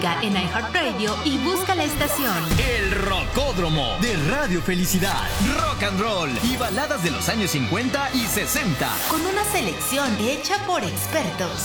música en iHeartRadio y busca la estación. El Rocódromo de Radio Felicidad. Rock and roll y baladas de los años 50 y 60. Con una selección hecha por expertos.